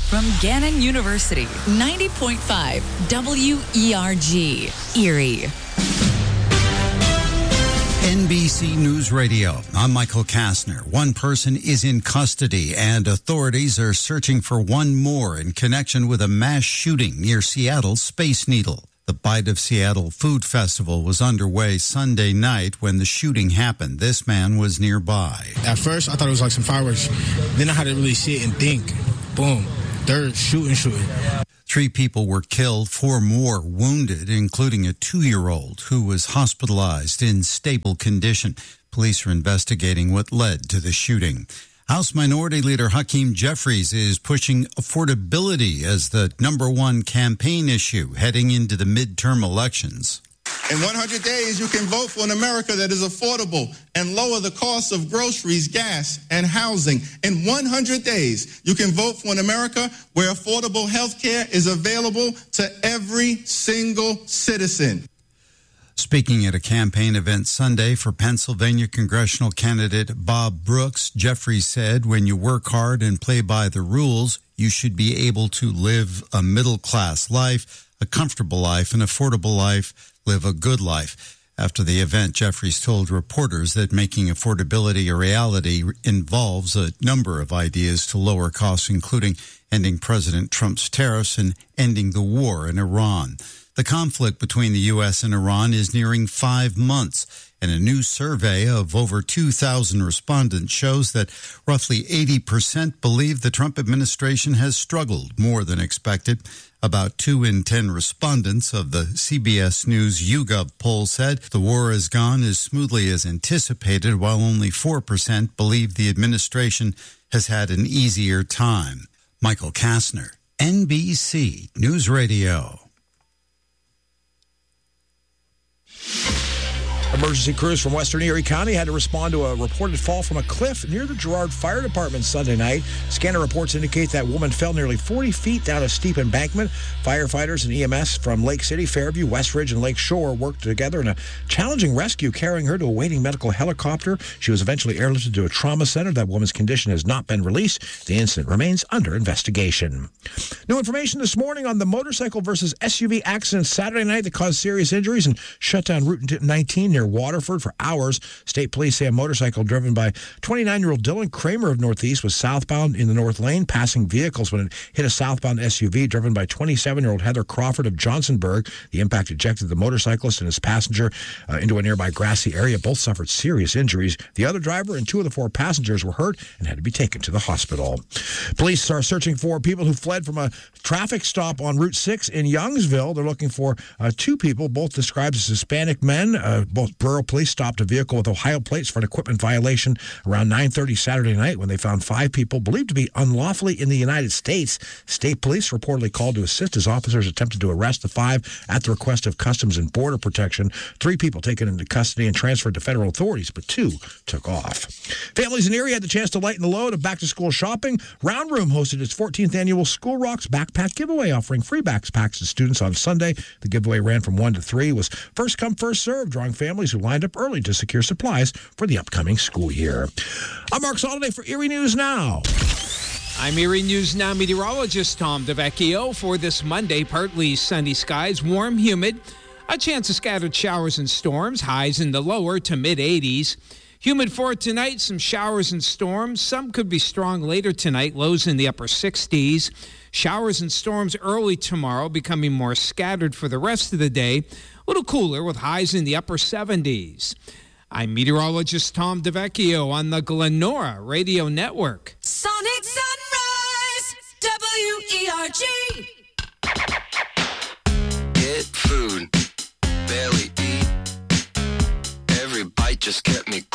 from Gannon University, 90.5 WERG, Erie. NBC News Radio. I'm Michael Kastner. One person is in custody, and authorities are searching for one more in connection with a mass shooting near Seattle's Space Needle. The Bite of Seattle Food Festival was underway Sunday night when the shooting happened. This man was nearby. At first, I thought it was like some fireworks. Then I had to really sit and think. Boom. They're shooting. 3 people were killed, 4 more wounded, including a 2-year-old who was hospitalized in stable condition. Police are investigating what led to the shooting. House Minority Leader Hakeem Jeffries is pushing affordability as the #1 campaign issue heading into the midterm elections. In 100 days, you can vote for an America that is affordable and lower the cost of groceries, gas, and housing. In 100 days, you can vote for an America where affordable health care is available to every single citizen. Speaking at a campaign event Sunday for Pennsylvania congressional candidate Bob Brooks, Jeffries said, when you work hard and play by the rules, you should be able to live a middle-class life, a comfortable life, an affordable life, live a good life. After the event, Jeffries told reporters that making affordability a reality involves a number of ideas to lower costs, including ending President Trump's tariffs and ending the war in Iran. The conflict between the U.S. and Iran is nearing 5 months, and a new survey of over 2,000 respondents shows that roughly 80% believe the Trump administration has struggled more than expected. About 2 in 10 respondents of the CBS News YouGov poll said the war has gone as smoothly as anticipated, while only 4% believe the administration has had an easier time. Michael Kastner, NBC News Radio. Emergency crews from Western Erie County had to respond to a reported fall from a cliff near the Girard Fire Department Sunday night. Scanner reports indicate that woman fell nearly 40 feet down a steep embankment. Firefighters and EMS from Lake City, Fairview, West Ridge, and Lake Shore worked together in a challenging rescue, carrying her to a waiting medical helicopter. She was eventually airlifted to a trauma center. That woman's condition has not been released. The incident remains under investigation. New information this morning on the motorcycle versus SUV accident Saturday night that caused serious injuries and shut down Route 19 near Waterford for hours. State police say a motorcycle driven by 29-year-old Dylan Kramer of Northeast was southbound in the north lane, passing vehicles when it hit a southbound SUV driven by 27-year-old Heather Crawford of Johnsonburg. The impact ejected the motorcyclist and his passenger into a nearby grassy area. Both suffered serious injuries. The other driver and 2 of the 4 passengers were hurt and had to be taken to the hospital. Police are searching for people who fled from a traffic stop on Route 6 in Youngsville. They're looking for 2 people, both described as Hispanic men. Both Borough Police stopped a vehicle with Ohio plates for an equipment violation around 9:30 Saturday night when they found 5 people believed to be unlawfully in the United States. State police reportedly called to assist as officers attempted to arrest the 5 at the request of Customs and Border Protection. 3 people taken into custody and transferred to federal authorities, but 2 took off. Families in Erie had the chance to lighten the load of back-to-school shopping. Round Room hosted its 14th annual School Rocks backpack giveaway, offering free backpacks to students on Sunday. The giveaway ran from 1 to 3, was first come, first served, drawing families who lined up early to secure supplies for the upcoming school year. I'm Mark Soliday for Erie News Now. I'm Erie News Now meteorologist Tom DeVecchio. For this Monday, partly sunny skies, warm, humid, a chance of scattered showers and storms, highs in the lower to mid-80s. Humid for tonight, some showers and storms. Some could be strong later tonight, lows in the upper 60s. Showers and storms early tomorrow, becoming more scattered for the rest of the day. A little cooler with highs in the upper 70s. I'm meteorologist Tom DeVecchio on the Glenora Radio Network. Sonic Sunrise, WERG. Get food, barely eat. Every bite just kept me